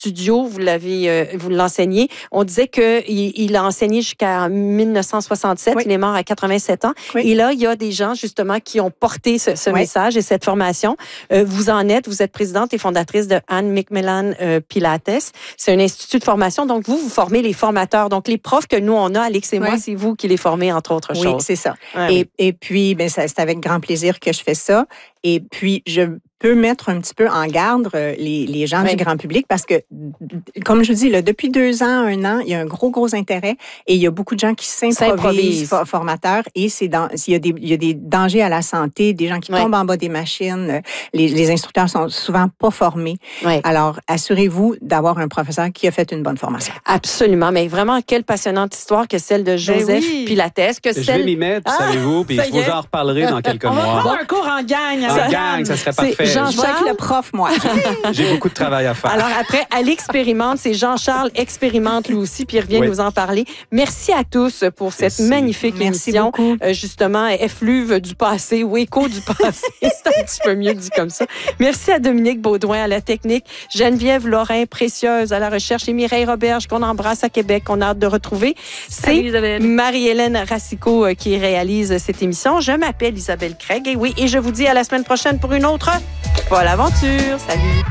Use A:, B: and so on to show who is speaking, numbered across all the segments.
A: studio, vous l'enseignez. On disait qu'il a enseigné jusqu'à 1967. Oui. Il est mort à 87 ans. Oui. Et là, il y a des gens, justement, qui ont porté ce message et cette formation. Vous êtes présidente et fondatrice de Anne McMillan Pilates. C'est un institut de formation. Donc, vous formez les formateurs. Donc, les profs que nous, on a, Alix et moi, c'est vous qui les formez, entre autres choses.
B: Oui, c'est ça. Et puis, c'est avec grand plaisir que je fais ça. Et puis, je peux mettre un petit peu en garde les gens du grand public parce que, comme je vous dis, là, depuis 2 ans, 1 an, il y a un gros intérêt et il y a beaucoup de gens qui s'improvisent formateurs et il y a des dangers à la santé, des gens qui tombent en bas des machines. Les instructeurs sont souvent pas formés. Alors, assurez-vous d'avoir un professeur qui a fait une bonne formation.
A: Absolument. Mais vraiment, quelle passionnante histoire que celle de Joseph Pilates.
C: Je vais m'y mettre, savez-vous, puis je vous en reparlerai dans quelques mois.
D: On va prendre un cours en gang.
C: En gang, ça serait parfait.
B: Je vais être le prof, moi.
C: J'ai beaucoup de travail à faire.
A: Alors après, elle expérimente. C'est Jean-Charles expérimente lui aussi, puis il revient nous en parler. Merci à tous pour cette magnifique émission. Justement, effluve du passé ou écho du passé. C'est un petit peu mieux dit comme ça. Merci à Dominique Baudouin à la technique, Geneviève Lorrain, précieuse à la recherche, et Mireille Roberge, qu'on embrasse à Québec, qu'on a hâte de retrouver. C'est Marie-Hélène Racicot qui réalise cette émission. Je m'appelle Isabelle Craig et je vous dis à la semaine prochaine pour une autre folle aventure. Salut!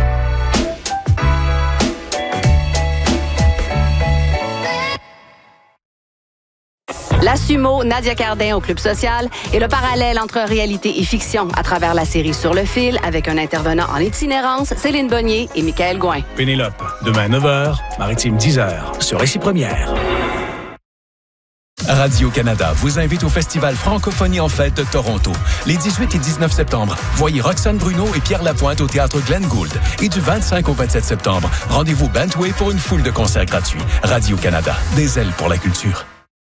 E: La Sumo, Nadia Cardin au Club Social et le parallèle entre réalité et fiction à travers la série Sur le fil avec un intervenant en itinérance, Céline Bonnier et Michael Gouin.
F: Pénélope, demain 9h, Maritime 10h, sur Ici Première. Radio-Canada vous invite au Festival Francophonie en fête de Toronto. Les 18 et 19 septembre, voyez Roxane Bruno et Pierre Lapointe au Théâtre Glenn Gould. Et du 25 au 27 septembre, rendez-vous Bentway pour une foule de concerts gratuits. Radio-Canada, des ailes pour la culture.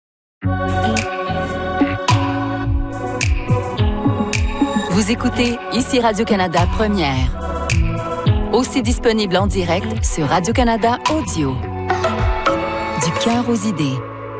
G: Vous écoutez Ici Radio-Canada Première. Aussi disponible en direct sur Radio-Canada Audio. Du cœur aux idées.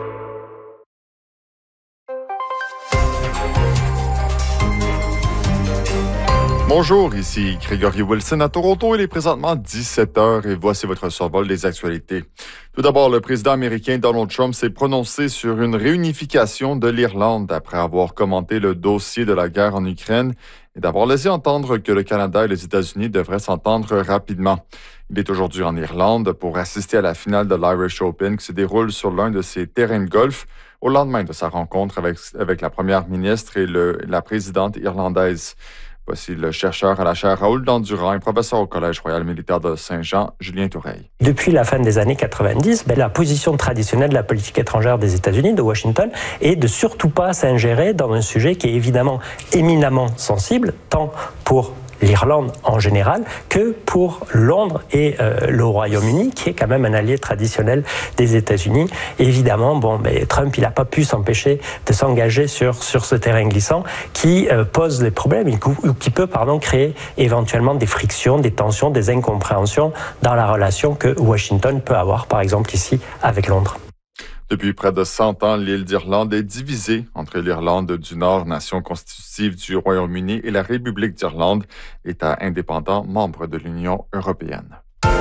H: Bonjour, ici Gregory Wilson à Toronto. Il est présentement 17h et voici votre survol des actualités. Tout d'abord, le président américain Donald Trump s'est prononcé sur une réunification de l'Irlande après avoir commenté le dossier de la guerre en Ukraine et d'avoir laissé entendre que le Canada et les États-Unis devraient s'entendre rapidement. Il est aujourd'hui en Irlande pour assister à la finale de l'Irish Open qui se déroule sur l'un de ses terrains de golf au lendemain de sa rencontre avec la première ministre et la présidente irlandaise. Voici le chercheur à la chaire Raoul Dandurand et professeur au Collège royal militaire de Saint-Jean, Julien Toureille.
I: Depuis la fin des années 90, la position traditionnelle de la politique étrangère des États-Unis, de Washington, est de surtout pas s'ingérer dans un sujet qui est évidemment éminemment sensible, tant pour l'Irlande en général, que pour Londres et le Royaume-Uni, qui est quand même un allié traditionnel des États-Unis. Évidemment, Trump, il n'a pas pu s'empêcher de s'engager sur ce terrain glissant qui pose des problèmes, ou qui peut créer éventuellement des frictions, des tensions, des incompréhensions dans la relation que Washington peut avoir, par exemple ici, avec Londres.
H: Depuis près de 100 ans, l'île d'Irlande est divisée entre l'Irlande du Nord, nation constitutive du Royaume-Uni, et la République d'Irlande, État indépendant membre de l'Union européenne.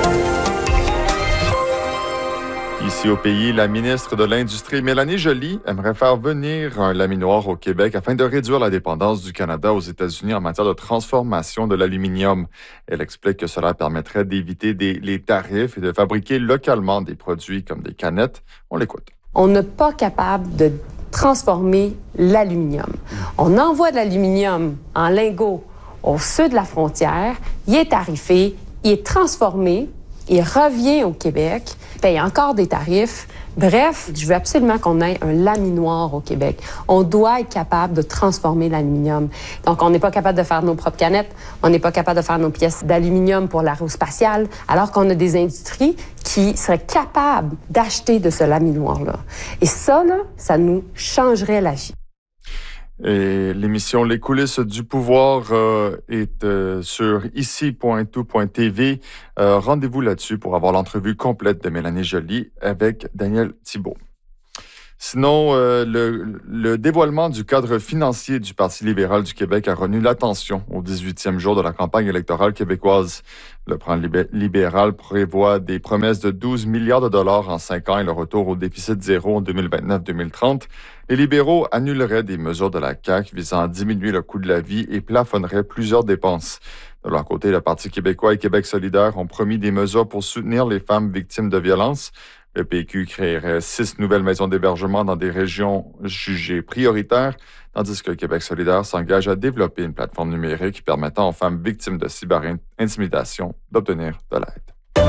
H: Ici au pays, la ministre de l'Industrie, Mélanie Joly, aimerait faire venir un laminoir au Québec afin de réduire la dépendance du Canada aux États-Unis en matière de transformation de l'aluminium. Elle explique que cela permettrait d'éviter les tarifs et de fabriquer localement des produits comme des canettes. On l'écoute.
J: On n'est pas capable de transformer l'aluminium. On envoie de l'aluminium en lingots au sud de la frontière, il est tarifé, il est transformé, il revient au Québec, paye encore des tarifs. Bref, je veux absolument qu'on ait un laminoir au Québec. On doit être capable de transformer l'aluminium. Donc, on n'est pas capable de faire nos propres canettes, on n'est pas capable de faire nos pièces d'aluminium pour l'aérospatiale, alors qu'on a des industries qui seraient capables d'acheter de ce laminoir-là. Et ça, ça nous changerait la vie.
H: Et l'émission Les coulisses du pouvoir est sur ici.tout.tv. Rendez-vous là-dessus pour avoir l'entrevue complète de Mélanie Joly avec Daniel Thibault. Sinon, le dévoilement du cadre financier du Parti libéral du Québec a retenu l'attention au 18e jour de la campagne électorale québécoise. Le plan libéral prévoit des promesses de 12 milliards de dollars en 5 ans et le retour au déficit zéro en 2029-2030. Les libéraux annuleraient des mesures de la CAQ visant à diminuer le coût de la vie et plafonneraient plusieurs dépenses. De leur côté, le Parti québécois et Québec solidaire ont promis des mesures pour soutenir les femmes victimes de violences. Le PQ créerait 6 nouvelles maisons d'hébergement dans des régions jugées prioritaires, tandis que Québec solidaire s'engage à développer une plateforme numérique permettant aux femmes victimes de cyberintimidation d'obtenir de l'aide.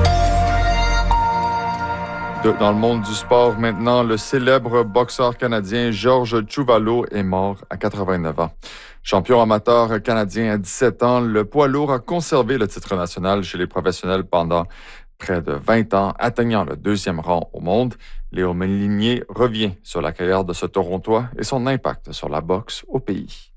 H: Dans le monde du sport, maintenant, le célèbre boxeur canadien Georges Chuvalo est mort à 89 ans. Champion amateur canadien à 17 ans, le poids lourd a conservé le titre national chez les professionnels pendant près de 20 ans, atteignant le 2e rang au monde. Léo Mélinier revient sur la carrière de ce Torontois et son impact sur la boxe au pays.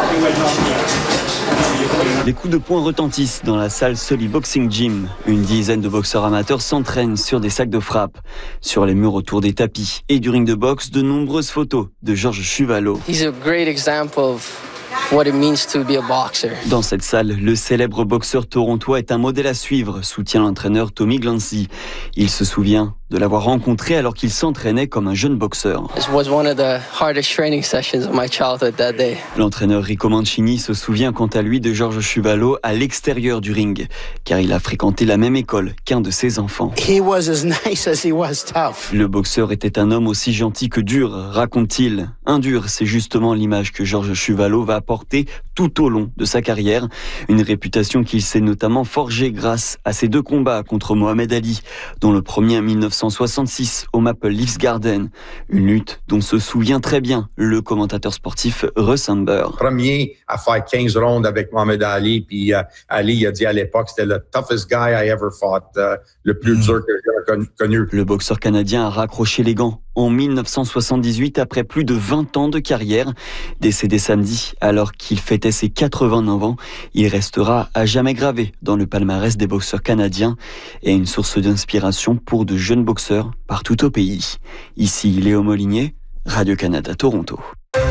D: Les coups de poing retentissent dans la salle Sully Boxing Gym. Une dizaine de boxeurs amateurs s'entraînent sur des sacs de frappe. Sur les murs autour des tapis et du ring de boxe, de nombreuses photos de Georges Chuvalo.
K: He's a great example of what it means to be a boxer.
D: Dans cette salle, le célèbre boxeur torontois est un modèle à suivre, soutient l'entraîneur Tommy Glancy. Il se souvient de l'avoir rencontré alors qu'il s'entraînait comme un jeune boxeur.
K: It was one of the hardest training sessions of my childhood that day.
D: L'entraîneur Rico Mancini se souvient quant à lui de Georges Chuvalo à l'extérieur du ring, car il a fréquenté la même école qu'un de ses enfants.
L: He was as nice as he was tough.
D: Le boxeur était un homme aussi gentil que dur, raconte-t-il. Un dur, c'est justement l'image que Georges Chuvalo va apporter tout au long de sa carrière. Une réputation qu'il s'est notamment forgée grâce à ses 2 combats contre Mohamed Ali, dont le premier en 1966 au Maple Leafs Garden. Une lutte dont se souvient très bien le commentateur sportif Russ Amber.
M: Premier à faire 15 rondes avec Mohamed Ali, puis Ali a dit à l'époque c'était le toughest guy I ever fought, le plus dur que j'ai connu.
D: Le boxeur canadien a raccroché les gants en 1978 après plus de 20 ans de carrière. Décédé samedi alors qu'il fêtait ses 89 ans, il restera à jamais gravé dans le palmarès des boxeurs canadiens et une source d'inspiration pour de jeunes boxeurs partout au pays. Ici Léo Molinier, Radio-Canada Toronto.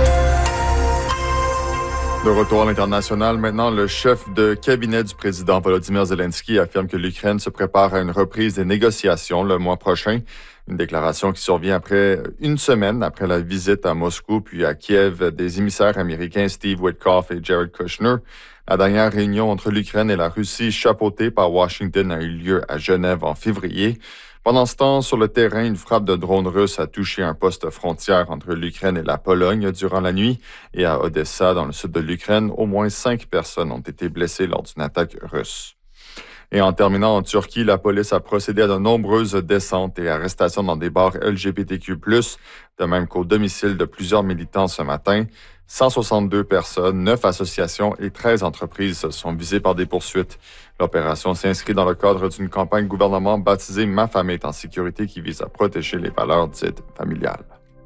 H: De retour à l'international, maintenant, le chef de cabinet du président Volodymyr Zelensky affirme que l'Ukraine se prépare à une reprise des négociations le mois prochain. Une déclaration qui survient après une semaine après la visite à Moscou puis à Kiev des émissaires américains Steve Witkoff et Jared Kushner. La dernière réunion entre l'Ukraine et la Russie, chapeautée par Washington, a eu lieu à Genève en février. Pendant ce temps, sur le terrain, une frappe de drone russe a touché un poste frontière entre l'Ukraine et la Pologne durant la nuit. Et à Odessa, dans le sud de l'Ukraine, au moins 5 personnes ont été blessées lors d'une attaque russe. Et en terminant en Turquie, la police a procédé à de nombreuses descentes et arrestations dans des bars LGBTQ+, de même qu'au domicile de plusieurs militants ce matin. 162 personnes, 9 associations et 13 entreprises sont visées par des poursuites. L'opération s'inscrit dans le cadre d'une campagne gouvernement baptisée « Ma femme est en sécurité » qui vise à protéger les valeurs dites familiales.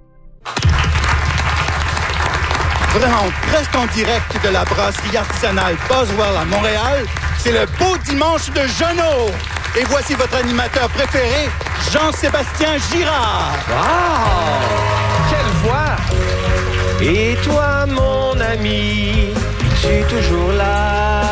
N: Vraiment, presque en direct de la brasserie artisanale Boswell à Montréal, c'est le beau dimanche de Jeannot. Et voici votre animateur préféré, Jean-Sébastien Girard.
O: Wow! Quelle voix! Et toi, mon ami, tu es toujours là.